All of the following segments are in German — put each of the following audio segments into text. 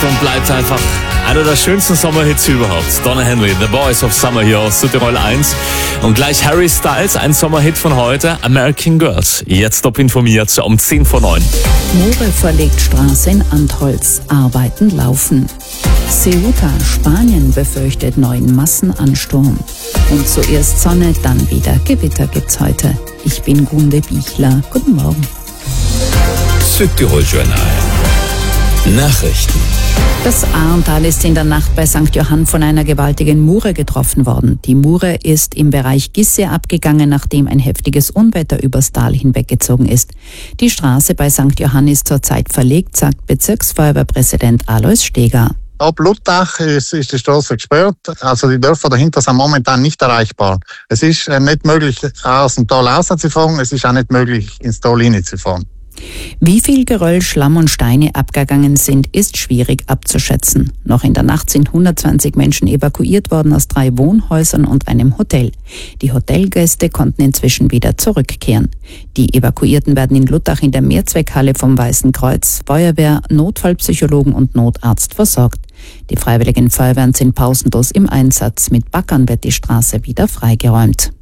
und bleibt einfach einer der schönsten Sommerhits überhaupt. Donna Henley, The Boys of Summer hier aus Südtirol 1. Und gleich Harry Styles, ein Sommerhit von heute, American Girls. Jetzt top informiert um 10 vor 9. Moore verlegt Straße in Antholz. Arbeiten laufen. Ceuta, Spanien befürchtet neuen Massenansturm. Und zuerst Sonne, dann wieder Gewitter gibt's heute. Ich bin Gunde Bichler. Guten Morgen. Südtirol Journal. Nachrichten. Das Ahrntal ist in der Nacht bei St. Johann von einer gewaltigen Mure getroffen worden. Die Mure ist im Bereich Gisse abgegangen, nachdem ein heftiges Unwetter übers Tal hinweggezogen ist. Die Straße bei St. Johann ist zurzeit verlegt, sagt Bezirksfeuerwehrpräsident Alois Steger. Ab Luttach ist die Straße gesperrt, also die Dörfer dahinter sind momentan nicht erreichbar. Es ist nicht möglich, aus dem Tal rauszufahren, es ist auch nicht möglich, ins Tal hineinzufahren. Wie viel Geröll, Schlamm und Steine abgegangen sind, ist schwierig abzuschätzen. Noch in der Nacht sind 120 Menschen evakuiert worden aus 3 Wohnhäusern und einem Hotel. Die Hotelgäste konnten inzwischen wieder zurückkehren. Die Evakuierten werden in Luttach in der Mehrzweckhalle vom Weißen Kreuz, Feuerwehr, Notfallpsychologen und Notarzt versorgt. Die freiwilligen Feuerwehren sind pausenlos im Einsatz. Mit Baggern wird die Straße wieder freigeräumt.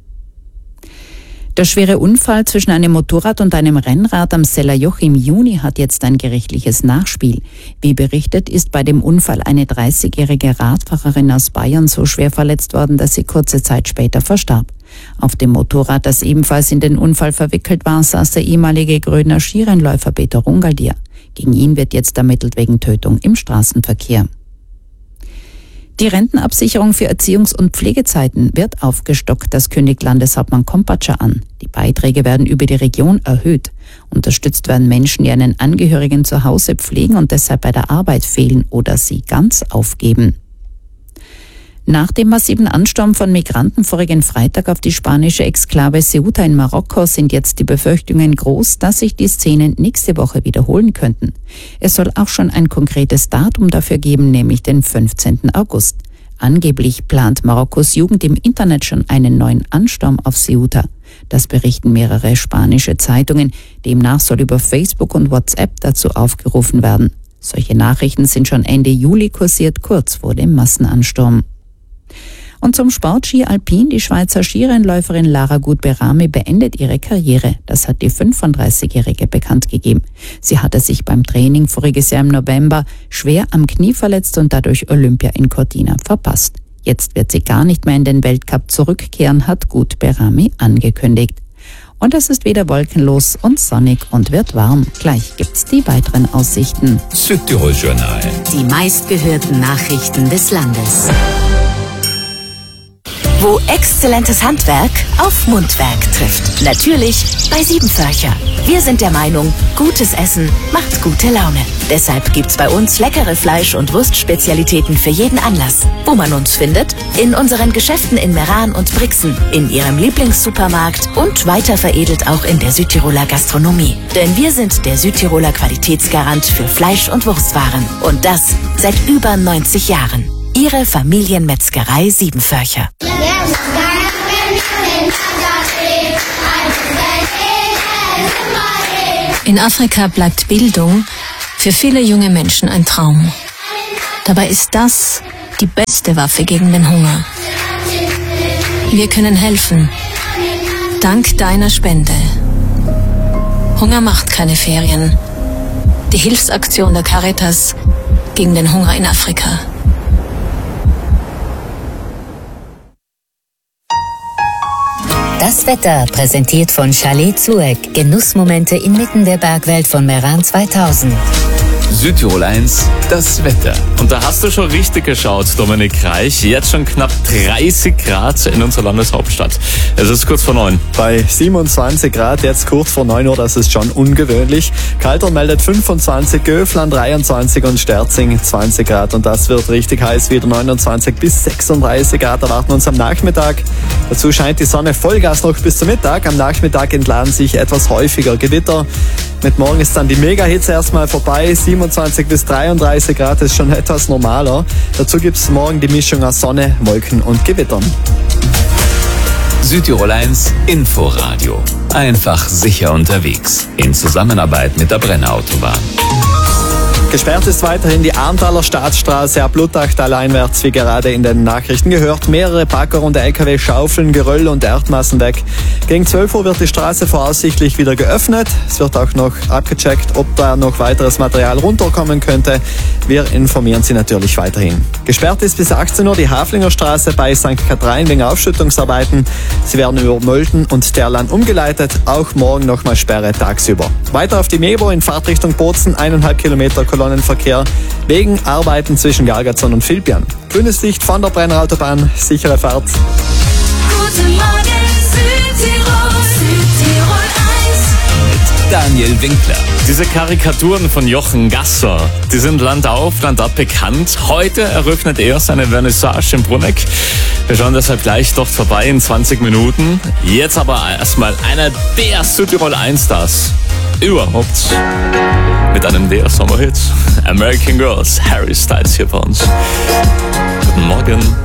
Der schwere Unfall zwischen einem Motorrad und einem Rennrad am Sellerjoch im Juni hat jetzt ein gerichtliches Nachspiel. Wie berichtet, ist bei dem Unfall eine 30-jährige Radfahrerin aus Bayern so schwer verletzt worden, dass sie kurze Zeit später verstarb. Auf dem Motorrad, das ebenfalls in den Unfall verwickelt war, saß der ehemalige Grödner Skirennläufer Peter Rungaldier. Gegen ihn wird jetzt ermittelt wegen Tötung im Straßenverkehr. Die Rentenabsicherung für Erziehungs- und Pflegezeiten wird aufgestockt, das kündigt Landeshauptmann Kompatscher an. Die Beiträge werden über die Region erhöht. Unterstützt werden Menschen, die einen Angehörigen zu Hause pflegen und deshalb bei der Arbeit fehlen oder sie ganz aufgeben. Nach dem massiven Ansturm von Migranten vorigen Freitag auf die spanische Exklave Ceuta in Marokko sind jetzt die Befürchtungen groß, dass sich die Szenen nächste Woche wiederholen könnten. Es soll auch schon ein konkretes Datum dafür geben, nämlich den 15. August. Angeblich plant Marokkos Jugend im Internet schon einen neuen Ansturm auf Ceuta. Das berichten mehrere spanische Zeitungen. Demnach soll über Facebook und WhatsApp dazu aufgerufen werden. Solche Nachrichten sind schon Ende Juli kursiert, kurz vor dem Massenansturm. Und zum Sport Ski Alpin, die Schweizer Skirennläuferin Lara Gut-Berami beendet ihre Karriere. Das hat die 35-Jährige bekannt gegeben. Sie hatte sich beim Training voriges Jahr im November schwer am Knie verletzt und dadurch Olympia in Cortina verpasst. Jetzt wird sie gar nicht mehr in den Weltcup zurückkehren, hat Gut-Berami angekündigt. Und es ist wieder wolkenlos und sonnig und wird warm. Gleich gibt's die weiteren Aussichten. Südtirol Journal. Die meistgehörten Nachrichten des Landes. Wo exzellentes Handwerk auf Mundwerk trifft. Natürlich bei Siebenförcher. Wir sind der Meinung, gutes Essen macht gute Laune. Deshalb gibt's bei uns leckere Fleisch- und Wurstspezialitäten für jeden Anlass. Wo man uns findet? In unseren Geschäften in Meran und Brixen, in Ihrem Lieblingssupermarkt und weiter veredelt auch in der Südtiroler Gastronomie. Denn wir sind der Südtiroler Qualitätsgarant für Fleisch- und Wurstwaren. Und das seit über 90 Jahren. Ihre Familienmetzgerei Siebenförcher. In Afrika bleibt Bildung für viele junge Menschen ein Traum. Dabei ist das die beste Waffe gegen den Hunger. Wir können helfen. Dank deiner Spende. Hunger macht keine Ferien. Die Hilfsaktion der Caritas gegen den Hunger in Afrika. Das Wetter präsentiert von Chalet Zueck. Genussmomente inmitten der Bergwelt von Meran 2000. Südtirol 1, das Wetter. Und da hast du schon richtig geschaut, Dominik Reich. Jetzt schon knapp 30 Grad in unserer Landeshauptstadt. Es ist kurz vor 9. Bei 27 Grad, jetzt kurz vor 9 Uhr, das ist schon ungewöhnlich. Kaltern meldet 25, Göfland 23 und Sterzing 20 Grad. Und das wird richtig heiß, wieder 29 bis 36 Grad erwarten uns am Nachmittag. Dazu scheint die Sonne Vollgas noch bis zum Mittag. Am Nachmittag entladen sich etwas häufiger Gewitter. Mit morgen ist dann die Mega-Hitze erstmal vorbei. 27 bis 33 Grad ist schon etwas normaler. Dazu gibt es morgen die Mischung aus Sonne, Wolken und Gewittern. Südtirol 1 Inforadio. Einfach sicher unterwegs. In Zusammenarbeit mit der Brenner Autobahn. Gesperrt ist weiterhin die Arntaler Staatsstraße ab Luttachtal einwärts, wie gerade in den Nachrichten gehört. Mehrere Bagger und LKW schaufeln Geröll und Erdmassen weg. Gegen 12 Uhr wird die Straße voraussichtlich wieder geöffnet. Es wird auch noch abgecheckt, ob da noch weiteres Material runterkommen könnte. Wir informieren Sie natürlich weiterhin. Gesperrt ist bis 18 Uhr die Haflinger Straße bei St. Kathrein wegen Aufschüttungsarbeiten. Sie werden über Mölden und Terlan umgeleitet. Auch morgen nochmal Sperre tagsüber. Weiter auf die Mebo in Fahrtrichtung Bozen, 1,5 Kilometer Kolonnenverkehr wegen Arbeiten zwischen Gargatzon und Vilpian. Grünes Licht von der Brennerautobahn, sichere Fahrt. Guten Morgen Südtirol, Südtirol 1. Daniel Winkler. Diese Karikaturen von Jochen Gasser, die sind Land auf, Land ab bekannt. Heute eröffnet er seine Vernissage in Bruneck. Wir schauen deshalb gleich dort vorbei in 20 Minuten. Jetzt aber erstmal einer der Südtirol 1 Stars überhaupt. Mit einem der Sommerhits. American Girls, Harry Styles hier bei uns. Guten Morgen.